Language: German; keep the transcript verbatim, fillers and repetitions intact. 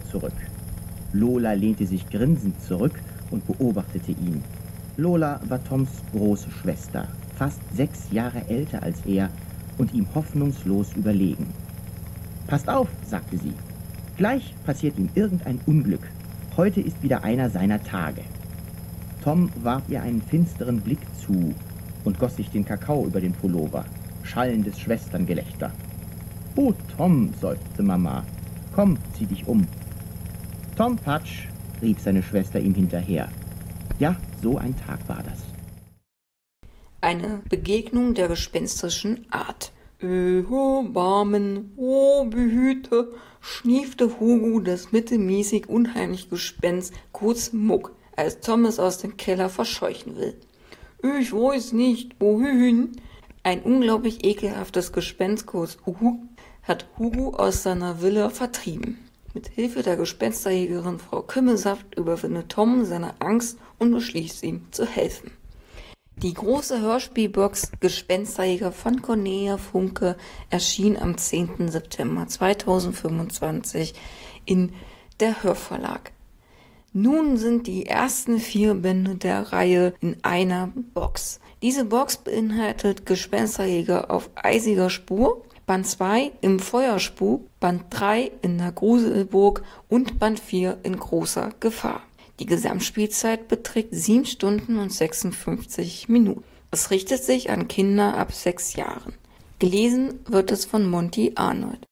zurück. Lola lehnte sich grinsend zurück und beobachtete ihn. Lola war Toms große Schwester, fast sechs Jahre älter als er und ihm hoffnungslos überlegen. »Passt auf«, sagte sie. »Gleich passiert ihm irgendein Unglück. Heute ist wieder einer seiner Tage.« Tom warf ihr einen finsteren Blick zu und goss sich den Kakao über den Pullover. Schallendes Schwesterngelächter. »Oh, Tom«, seufzte Mama, »komm, zieh dich um.« »Tom Patsch«, rief seine Schwester ihm hinterher. Ja, so ein Tag war das. Eine Begegnung der gespenstischen Art. »Ehe, Barmen, oh, behüte«, schniefte Hugo das mittelmäßig unheimliche Gespenst, kurz Muck, als Tom es aus dem Keller verscheuchen will. »Ich weiß nicht, wohin.« Ein unglaublich ekelhaftes Gespenst, kurz Uhu, hat Hugo aus seiner Villa vertrieben. Mit Hilfe der Gespensterjägerin Frau Kümmelsaft überwindet Tom seine Angst und beschließt ihm zu helfen. Die große Hörspielbox Gespensterjäger von Cornelia Funke erschien am zehnten September zweitausendfünfundzwanzig in der Hörverlag. Nun sind die ersten vier Bände der Reihe in einer Box. Diese Box beinhaltet Gespensterjäger auf eisiger Spur, Band zwei im Feuerspuk, Band drei in der Gruselburg und Band vier in großer Gefahr. Die Gesamtspielzeit beträgt sieben Stunden und sechsundfünfzig Minuten. Es richtet sich an Kinder ab sechs Jahren. Gelesen wird es von Monty Arnold.